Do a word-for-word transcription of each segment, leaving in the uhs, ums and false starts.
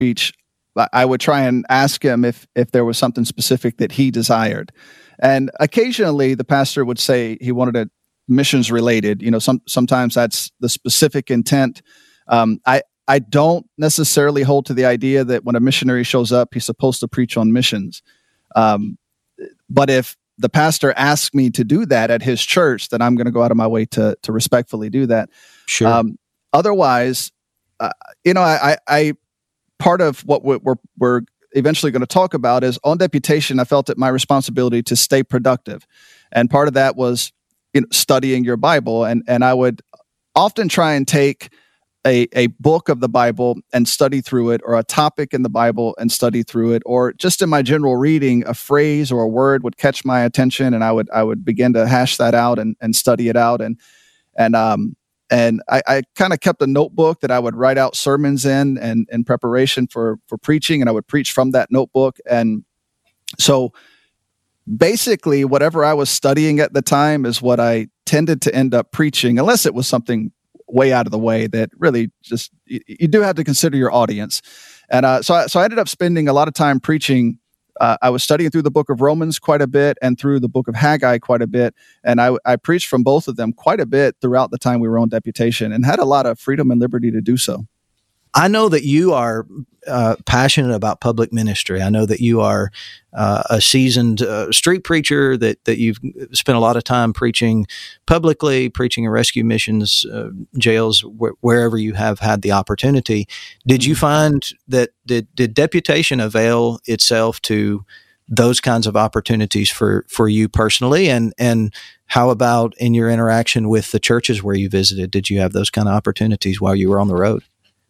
preach, I I would try and ask him if if there was something specific that he desired. And occasionally the pastor would say he wanted it missions related. You know, some sometimes that's the specific intent. Um, I I don't necessarily hold to the idea that when a missionary shows up, he's supposed to preach on missions. Um, but if the pastor asks me to do that at his church, then I'm going to go out of my way to to respectfully do that. Sure. Um, otherwise, uh, you know, I, I, I part of what we're we're, we're eventually going to talk about is on deputation. I felt it my responsibility to stay productive, and part of that was, you know, studying your Bible, and and I would often try and take a a book of the Bible and study through it, or a topic in the Bible and study through it, or just in my general reading, a phrase or a word would catch my attention, and I would I would begin to hash that out and and study it out, and and um and I, I kind of kept a notebook that I would write out sermons in, and in preparation for for preaching, and I would preach from that notebook. And so basically, whatever I was studying at the time is what I tended to end up preaching, unless it was something way out of the way that really just, you, you do have to consider your audience. And uh, so, I, so I ended up spending a lot of time preaching. Uh, I was studying through the book of Romans quite a bit and through the book of Haggai quite a bit. And I, I preached from both of them quite a bit throughout the time we were on deputation, and had a lot of freedom and liberty to do so. I know that you are uh, passionate about public ministry. I know that you are uh, a seasoned uh, street preacher, that that you've spent a lot of time preaching publicly, preaching in rescue missions, uh, jails, wh- wherever you have had the opportunity. Did you find that did, did deputation avail itself to those kinds of opportunities for, for you personally? And and how about in your interaction with the churches where you visited? Did you have those kind of opportunities while you were on the road?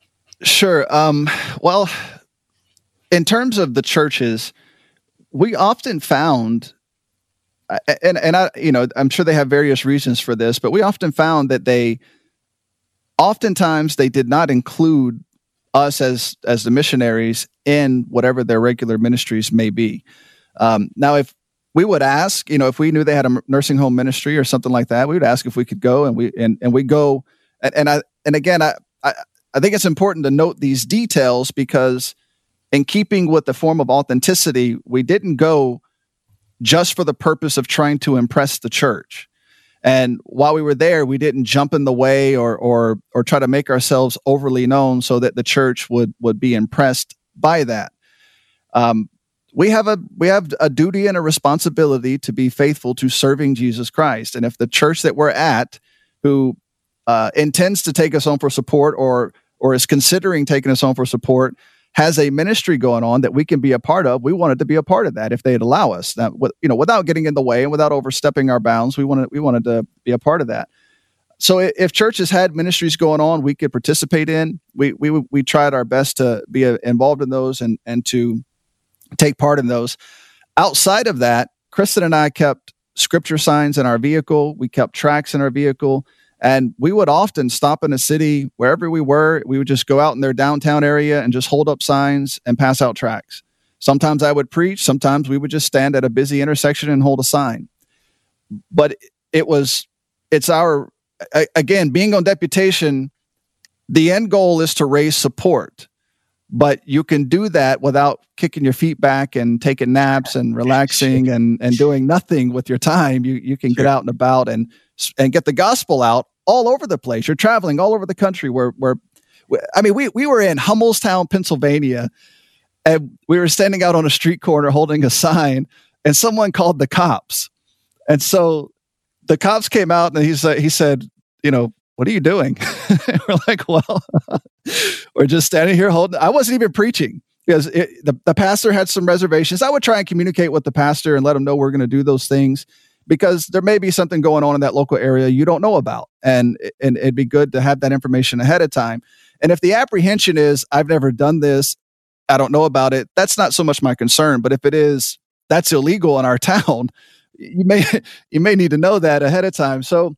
Sure. Um, well, in terms of the churches, we often found, and and I, you know, I'm sure they have various reasons for this, but we often found that they, oftentimes they did not include us as as the missionaries in whatever their regular ministries may be. Um, now, if we would ask, you know, if we knew they had a nursing home ministry or something like that, we would ask if we could go, and we and and we go, and, and I and again, I. I I think it's important to note these details, because in keeping with the form of authenticity, we didn't go just for the purpose of trying to impress the church. And while we were there, we didn't jump in the way or or or try to make ourselves overly known so that the church would would be impressed by that. Um, we have a we have a duty and a responsibility to be faithful to serving Jesus Christ. And if the church that we're at, who uh, intends to take us on for support, or or is considering taking us on for support, has a ministry going on that we can be a part of, we wanted to be a part of that if they'd allow us. That, you know, without getting in the way and without overstepping our bounds, we wanted we wanted to be a part of that. So if churches had ministries going on we could participate in, we we we tried our best to be involved in those and and to take part in those. Outside of that, Kristen and I kept scripture signs in our vehicle. We kept tracts in our vehicle. And we would often stop in a city, wherever we were. We would just go out in their downtown area and just hold up signs and pass out tracts. Sometimes I would preach. Sometimes we would just stand at a busy intersection and hold a sign. But it was, it's our, again, being on deputation, the end goal is to raise support. But you can do that without kicking your feet back and taking naps and relaxing and, and doing nothing with your time. You you can get out and about and and get the gospel out all over the place. You're traveling all over the country. Where where I mean, we we were in Hummelstown, Pennsylvania, and we were standing out on a street corner holding a sign, and someone called the cops. And so the cops came out, and he said he said, you know, what are you doing? We're like, well, we're just standing here holding. I wasn't even preaching, because it, the, the pastor had some reservations. I would try and communicate with the pastor and let him know we're going to do those things, because there may be something going on in that local area you don't know about. And, and it'd be good to have that information ahead of time. And if the apprehension is, I've never done this, I don't know about it, that's not so much my concern. But if it is, that's illegal in our town, you may, you may need to know that ahead of time. So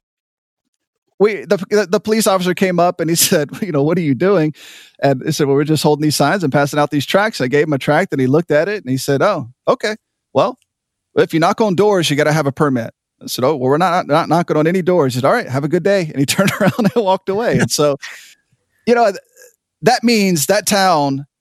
We the the police officer came up and he said, you know, what are you doing? And he said, well, we're just holding these signs and passing out these tracts. I gave him a tract and he looked at it and he said, oh, okay. Well, if you knock on doors, you got to have a permit. I said, oh, well, we're not, not knocking on any doors. He said, all right, have a good day. And he turned around and walked away. And so, you know, that means that town